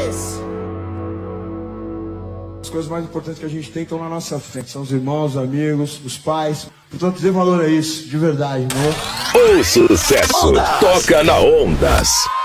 As coisas mais importantes que a gente tem estão na nossa frente. São os irmãos, os amigos, os pais. Portanto, dê valor a isso, de verdade, né? O sucesso toca na Ondas.